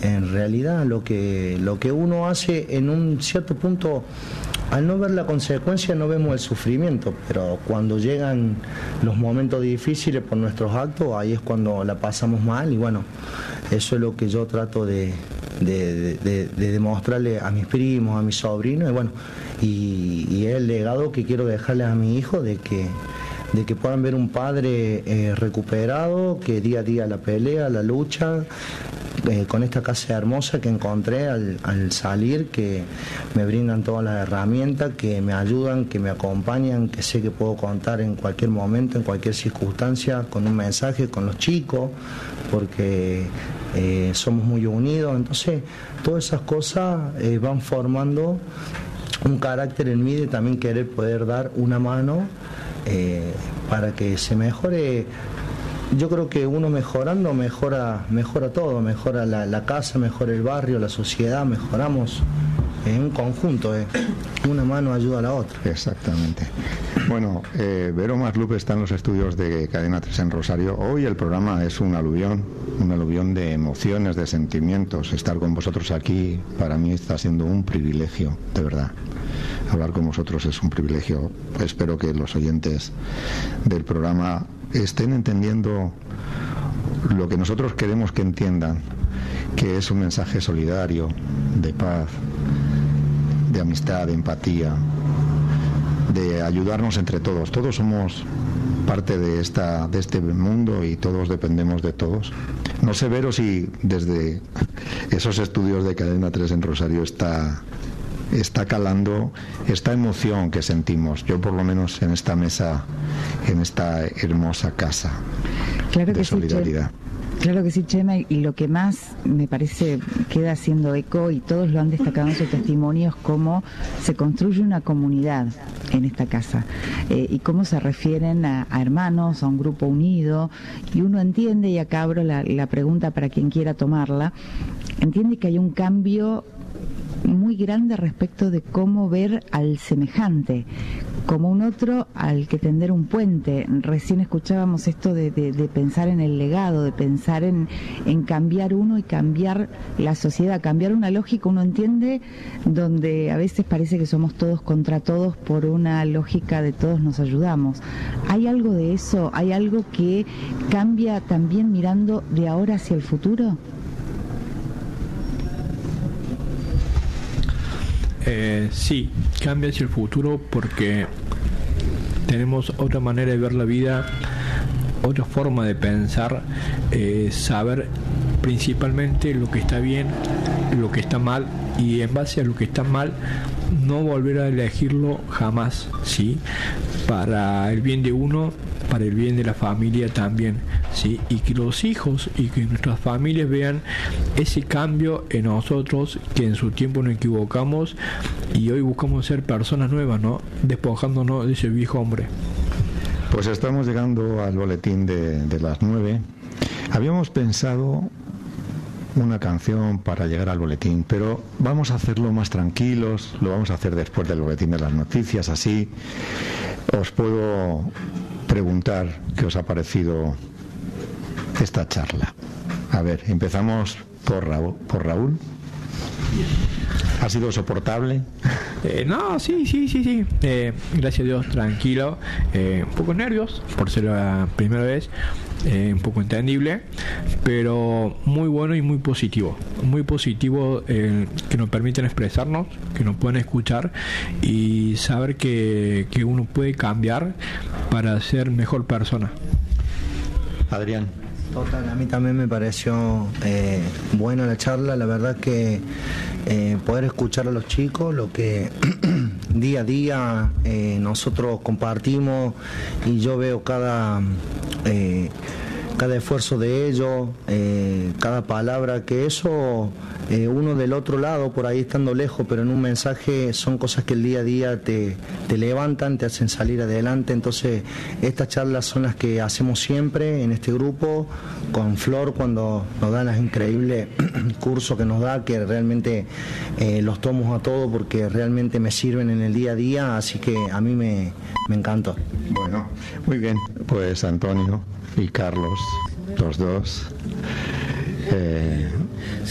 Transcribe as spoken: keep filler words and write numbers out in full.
en realidad lo que, lo que uno hace en un cierto punto, al no ver la consecuencia no vemos el sufrimiento, pero cuando llegan los momentos difíciles por nuestros actos, ahí es cuando la pasamos mal, y bueno, eso es lo que yo trato de, de, de, de demostrarle a mis primos, a mis sobrinos, y bueno, y, y es el legado que quiero dejarles a mi hijo, de que de que puedan ver un padre eh, recuperado, que día a día la pelea, la lucha, eh, con esta casa hermosa que encontré al, al salir, que me brindan todas las herramientas, que me ayudan, que me acompañan, que sé que puedo contar en cualquier momento, en cualquier circunstancia, con un mensaje, con los chicos, porque eh, somos muy unidos. Entonces, todas esas cosas eh, van formando un carácter en mí de también querer poder dar una mano Eh, para que se mejore. Yo creo que uno mejorando mejora mejora todo, mejora la, la casa, mejora el barrio, la sociedad, mejoramos en un conjunto, eh. Una mano ayuda a la otra. Exactamente. Bueno, eh, Vero Maslupe está en los estudios de Cadena tres en Rosario. Hoy el programa es un aluvión, un aluvión de emociones, de sentimientos. Estar con vosotros aquí para mí está siendo un privilegio, de verdad. Hablar con vosotros es un privilegio. Espero que los oyentes del programa estén entendiendo lo que nosotros queremos que entiendan, que es un mensaje solidario, de paz, de amistad, de empatía, de ayudarnos entre todos. Todos somos parte de esta de este mundo y todos dependemos de todos. No sé, Vero, si desde esos estudios de Cadena tres en Rosario está está calando esta emoción que sentimos, yo por lo menos en esta mesa, en esta hermosa casa claro de que solidaridad. Sí, claro que sí, Chema, y lo que más me parece queda haciendo eco, y todos lo han destacado en sus testimonios, cómo se construye una comunidad en esta casa, eh, y cómo se refieren a, a hermanos, a un grupo unido, y uno entiende, y acá abro la, la pregunta para quien quiera tomarla, entiende que hay un cambio muy grande respecto de cómo ver al semejante, como un otro al que tender un puente. Recién escuchábamos esto de, de, de pensar en el legado, de pensar en, en cambiar uno y cambiar la sociedad, cambiar una lógica, uno entiende, donde a veces parece que somos todos contra todos por una lógica de todos nos ayudamos. ¿Hay algo de eso? ¿Hay algo que cambia también mirando de ahora hacia el futuro? Eh, sí, cambia hacia el futuro porque tenemos otra manera de ver la vida, otra forma de pensar, eh, saber principalmente lo que está bien, lo que está mal, y en base a lo que está mal no volver a elegirlo jamás, ¿sí? Para el bien de uno, para el bien de la familia también, ¿sí? Y que los hijos y que nuestras familias vean ese cambio en nosotros, que en su tiempo nos equivocamos y hoy buscamos ser personas nuevas, ¿no? Despojándonos de ese viejo hombre. Pues estamos llegando al boletín de, de las nueve. Habíamos pensado una canción para llegar al boletín, pero vamos a hacerlo más tranquilos, lo vamos a hacer después del boletín de las noticias, así os puedo preguntar qué os ha parecido esta charla. A ver, empezamos por Raúl. ¿Por Raúl? ¿Ha sido soportable? Eh, no, sí, sí, sí, sí. Eh, gracias a Dios, tranquilo. Eh, un poco nervios por ser la primera vez. Eh, un poco entendible, pero muy bueno y muy positivo. Muy positivo, eh, que nos permiten expresarnos, que nos pueden escuchar y saber que, que uno puede cambiar para ser mejor persona. Adrián. Total, a mí también me pareció eh, buena la charla. La verdad que eh, poder escuchar a los chicos, lo que día a día eh, nosotros compartimos, y yo veo cada eh, cada esfuerzo de ellos, eh, cada palabra, que eso eh, uno del otro lado, por ahí estando lejos, pero en un mensaje, son cosas que el día a día te, te levantan, te hacen salir adelante. Entonces estas charlas son las que hacemos siempre en este grupo, con Flor cuando nos dan los increíbles cursos que nos da, que realmente eh, los tomo a todos porque realmente me sirven en el día a día, así que a mí me, me encantó. Bueno, muy bien, pues Antonio y Carlos, los dos. Eh,